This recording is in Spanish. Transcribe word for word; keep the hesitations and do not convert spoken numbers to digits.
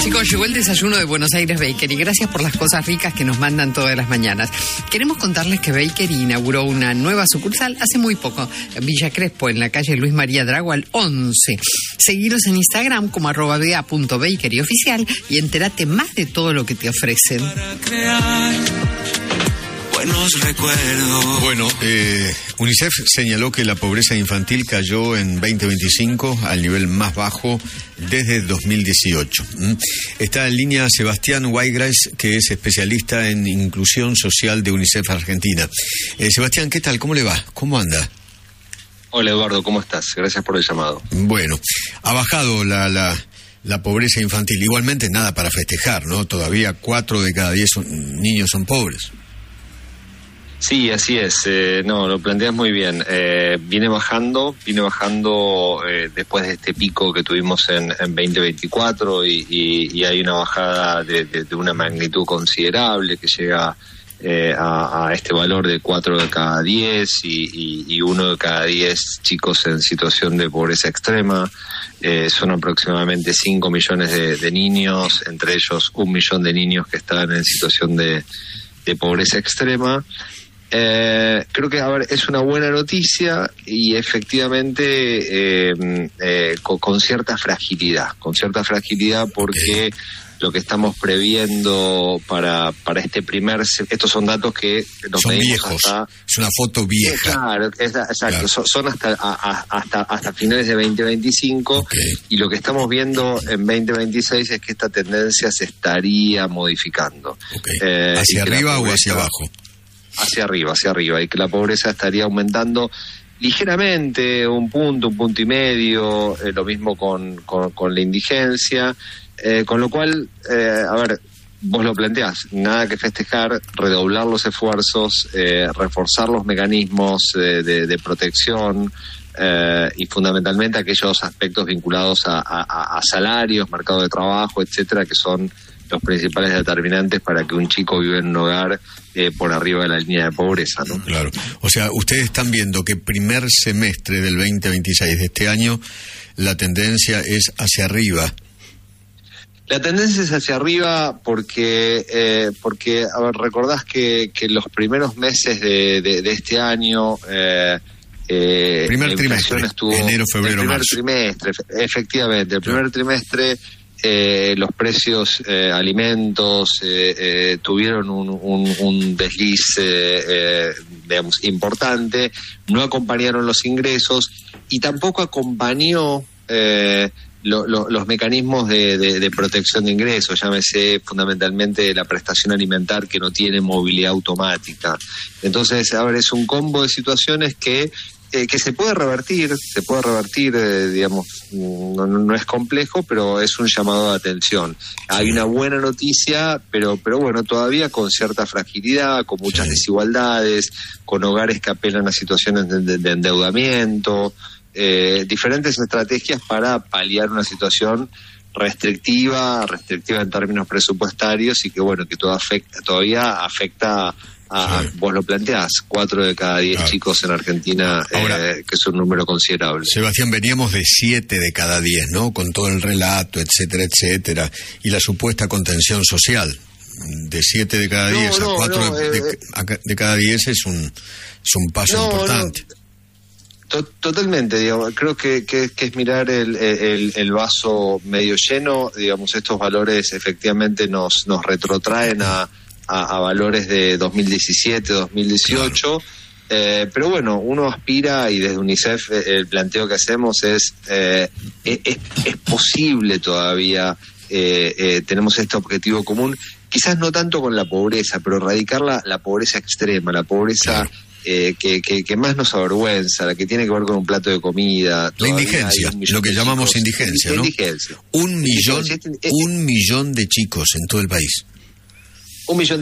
Chicos, llegó el desayuno de Buenos Aires Bakery. Gracias por las cosas ricas que nos mandan todas las mañanas. Queremos contarles que Bakery inauguró una nueva sucursal hace muy poco, en Villa Crespo, en la calle Luis María Drago al once. Seguiros en Instagram como arroba ba punto bakery oficial y entérate más de todo lo que te ofrecen. Para crear buenos recuerdos. Bueno, eh, UNICEF señaló que la pobreza infantil cayó en veinte veinticinco al nivel más bajo desde dos mil dieciocho. ¿Mm? Está en línea Sebastián Weigreis, que es especialista en inclusión social de UNICEF Argentina. Eh, Sebastián, ¿qué tal? ¿Cómo le va? ¿Cómo anda? Hola Eduardo, ¿cómo estás? Gracias por el llamado. Bueno, ha bajado la... la La pobreza infantil. Igualmente nada para festejar, ¿no? Todavía cuatro de cada diez son, niños son pobres. Sí, así es. Eh, no, lo planteas muy bien. Eh, viene bajando, viene bajando eh, después de este pico que tuvimos en, en veinte veinticuatro y, y, y hay una bajada de, de, de una magnitud considerable que llega eh, a, a este valor de cuatro de cada diez y, y, y uno de cada diez chicos en situación de pobreza extrema. Eh, son aproximadamente cinco millones de, de niños, entre ellos un millón de niños que están en situación de, de pobreza extrema. Eh, creo que a ver, es una buena noticia y efectivamente eh, eh, con, con cierta fragilidad, con cierta fragilidad porque okay. Lo que estamos previendo para para este primer... Estos son datos que nos son viejos, hasta, es una foto vieja. Claro, es, exacto, claro. Son, son hasta, a, hasta hasta finales de veinte veinticinco okay. Y lo que estamos viendo en veinte veintiséis es que esta tendencia se estaría modificando. Okay. Eh, ¿Hacia arriba pobreza, o hacia abajo? Hacia arriba, hacia arriba, y que la pobreza estaría aumentando ligeramente, un punto, un punto y medio, eh, lo mismo con, con, con la indigencia. Eh, con lo cual, eh, a ver, vos lo planteás, nada que festejar, redoblar los esfuerzos, eh, reforzar los mecanismos eh, de, de protección eh, y fundamentalmente aquellos aspectos vinculados a, a, a salarios, mercado de trabajo, etcétera, que son los principales determinantes para que un chico viva en un hogar eh, por arriba de la línea de pobreza, ¿no? Claro, o sea, ustedes están viendo que primer semestre del veinte veintiséis de este año la tendencia es hacia arriba. La tendencia es hacia arriba porque, eh, porque a ver, recordás que, que los primeros meses de, de, de este año... Eh, eh, primer trimestre, estuvo, enero, febrero, el primer marzo. trimestre, efectivamente, el primer sí. trimestre eh, los precios eh, alimentos eh, eh, tuvieron un, un, un desliz eh, eh, digamos, importante, no acompañaron los ingresos y tampoco acompañó... Eh, Lo, lo, los mecanismos de, de, de protección de ingresos, llámese fundamentalmente la prestación alimentar que no tiene movilidad automática. Entonces, a ver, es un combo de situaciones que eh, que se puede revertir, se puede revertir, eh, digamos, no, no es complejo, pero es un llamado de atención. Hay una buena noticia, pero pero bueno, todavía con cierta fragilidad, con muchas desigualdades, con hogares que apelan a situaciones de, de, de endeudamiento. Eh, diferentes estrategias para paliar una situación restrictiva, restrictiva en términos presupuestarios y que bueno, que todo afecta, todavía afecta a, sí. vos lo planteás, cuatro de cada diez claro. chicos en Argentina, Ahora, eh, que es un número considerable. Sebastián, veníamos de siete de cada diez, ¿no? Con todo el relato, etcétera, etcétera, y la supuesta contención social. De siete de cada diez no, a cuatro no, de, eh, de, de cada diez es un, es un paso no, importante. No. Totalmente, digamos, creo que, que, que es mirar el, el, el vaso medio lleno, digamos, estos valores efectivamente nos, nos retrotraen a, a, a valores de dos mil diecisiete, dos mil dieciocho, claro. eh, pero bueno, uno aspira y desde UNICEF el planteo que hacemos es, eh, es, es posible todavía, eh, eh, tenemos este objetivo común, quizás no tanto con la pobreza, pero erradicar la, la pobreza extrema, la pobreza... Claro. Eh, que, que, que más nos avergüenza, la que tiene que ver con un plato de comida. La indigencia, lo que llamamos chicos, indigencia, ¿no? Indigencia. Un millón, un millón de chicos en todo el país. Un millón